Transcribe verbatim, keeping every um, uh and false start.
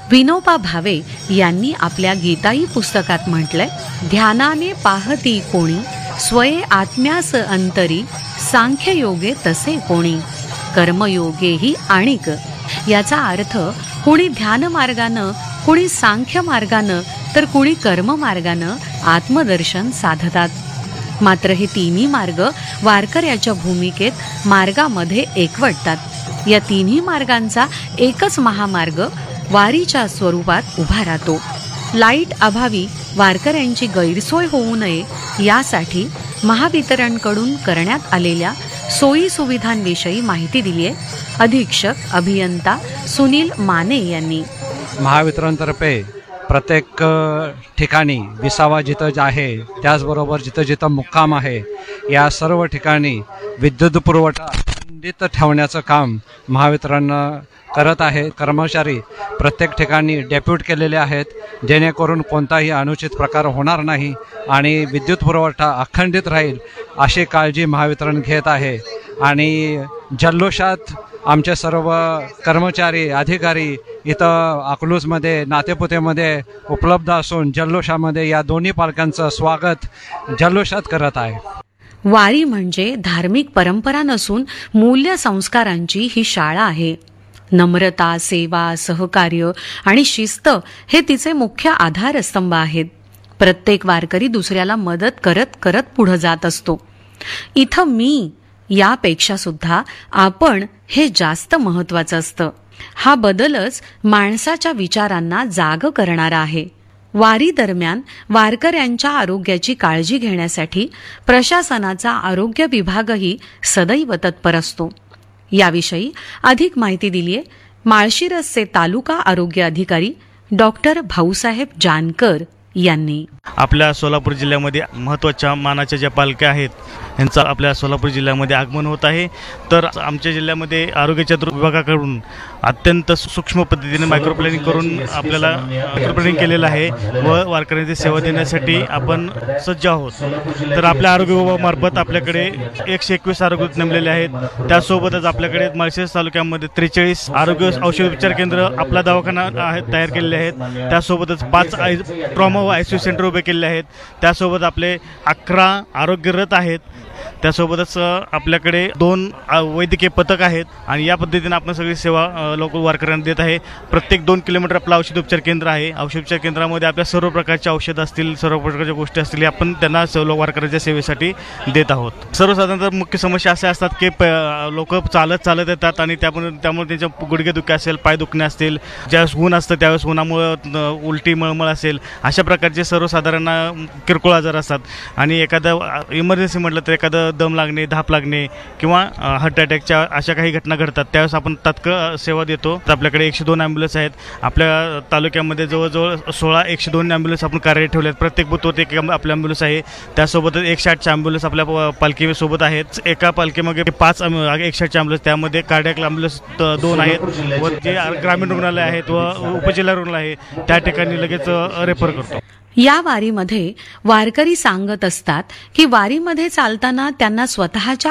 विनोबा भावे यांनी आपल्या गीताई पुस्तकात म्हटलंय, ध्यानाने पाहती कोणी स्वये आत्म्यास अंतरी, सांख्ययोगे तसे कोणी कर्मयोगेही आणिक. याचा अर्थ कुणी ध्यान मार्गानं, कुणी सांख्य मार्गानं, तर कुणी कर्म मार्गानं आत्मदर्शन साधतात. मात्र हे तिन्ही मार्ग वारकऱ्याच्या भूमिकेत मार्गामध्ये एकवटतात. या तिन्ही मार्गांचा एकच महामार्ग वारीच्या स्वरूपात उभा राहतो. लाईट अभावी वारकऱ्यांची गैरसोय होऊ नये यासाठी महावितरणकडून करण्यात आलेल्या सोयी सुविधांविषयी माहिती दिली आहे अधीक्षक अभियंता सुनील माने यांनी. महावितरणतर्फे प्रत्येक ठिकाणी विसावा जिथं आहे, त्याचबरोबर जिथं जिथं मुक्काम आहे, या सर्व ठिकाणी विद्युत पुरवठा खंडित ठेवण्याचं काम महावितरण करत आहे. कर्मचारी प्रत्येक ठिकाणी डेप्यूट केलेले आहेत, जेणेकरून कोणताही अनुचित प्रकार होणार नाही आणि विद्युत पुरवठा अखंडित राहील अशी काळजी महावितरण घेत आहे. आणि जल्लोषात आमचे सर्व कर्मचारी अधिकारी इथं अकलूजमध्ये नातेपुतेमध्ये उपलब्ध असून जल्लोषामध्ये या दोन्ही पालकांचं स्वागत जल्लोषात करत आहे. वारी म्हणजे धार्मिक परंपरा नसून मूल्य संस्कारांची ही शाळा आहे. नम्रता, सेवा, सहकार्य आणि शिस्त हे तिचे मुख्य आधारस्तंभ आहेत. प्रत्येक वारकरी दुसऱ्याला मदत करत करत पुढे जात असतो. इथं मी यापेक्षा सुद्धा आपण हे जास्त महत्वाचं असतं. हा बदलच माणसाच्या विचारांना जाग करणारा आहे. वारी दरम्यान वारकऱ्यांच्या आरोग्याची काळजी घेण्यासाठी प्रशासनाचा आरोग्य विभागही सदैव तत्पर असतो. याविषयी अधिक माहिती दिलीये माळशिरसचे तालुका आरोग्य अधिकारी डॉक्टर भाऊसाहेब जानकर यांनी. आपल्या सोलापूर जिल्ह्यामध्ये महत्त्वाच्या मानाच्या ज्या पालख्या आहेत यांचं आपल्या सोलापूर जिल्ह्यामध्ये आगमन होत आहे. तर आमच्या जिल्ह्यामध्ये आरोग्याच्या विभागाकडून अत्यंत सूक्ष्म पद्धतीने मायक्रोप्लॅनिंग करून आपल्याला मायक्रोप्लॅनिंग केलेलं आहे व वारकऱ्यांची सेवा देण्यासाठी आपण सज्ज आहोत. तर आपल्या आरोग्य विभागामार्फत आपल्याकडे एकशे एकवीस आरोग्य नेमलेले आहेत. त्यासोबतच आपल्याकडे माळशिरस तालुक्यामध्ये त्रेचाळीस आरोग्य औषध उपचार केंद्र आपला दवाखाना आहेत तयार केलेले आहेत. त्यासोबतच पाच आय ट्रॉमा व आय सी यू सेंटर उभे केले आहेत. त्यासोबत आपले अकरा आरोग्य रथ आहेत. त्यासोबतच आपल्याकडे दोन वैद्यकीय पथक आहेत आणि या पद्धतीने आपण सगळी सेवा लोक वारकऱ्यांना देत आहे. प्रत्येक दोन किलोमीटर आपलं औषध उपचार केंद्र आहे. औषध उपचार केंद्रामध्ये आपल्या सर्व प्रकारचे औषध असतील, सर्व प्रकारच्या गोष्टी असतील, आपण त्यांना वारकऱ्यांच्या सेवेसाठी देत आहोत. सर्वसाधारणतः मुख्य समस्या अशा असतात की लोक चालत चालत येतात आणि त्यामुळे त्यामुळे त्यांच्या गुडघेदुखी असेल, पाय दुखणे असतील, ज्यावेळेस ऊन असतं त्यावेळेस उन्हामुळे उलटी मळमळ असेल, अशा प्रकारचे सर्वसाधारण किरकोळ आजार असतात. आणि एखादं इमर्जन्सी म्हटलं तर एखादं दम लागणे, धाप लागणे किंवा हार्ट अटॅकच्या अशा काही घटना घडतात, त्यावेळेस आपण तात्काळ सेवा देतो. तर आपल्याकडे एकशे दोन ॲम्ब्युलन्स आहेत. आपल्या तालुक्यामध्ये जवळजवळ सोळा एकशे दोन ॲम्ब्युलन्स आपण कार्यरत ठेवले आहेत. प्रत्येक बुथवरती एक आपल्या ॲम्ब्युलन्स आहे. त्यासोबतच एकशे आठच्या ॲम्ब्युलन्स आपल्या पालखीसोबत आहेत. एका पालखीमागे पाच एकशे आठच्या ॲम्ब्युलन्स, त्यामध्ये कार्डियक ॲम्ब्युलन्स दोन आहेत व जे ग्रामीण रुग्णालय आहेत व उपजिल्हा रुग्णालय आहे त्या ठिकाणी लगेच रेफर करतो. या वारीमध्ये वारकरी सांगत असतात की वारीमध्ये चालताना त्यांना स्वतःच्या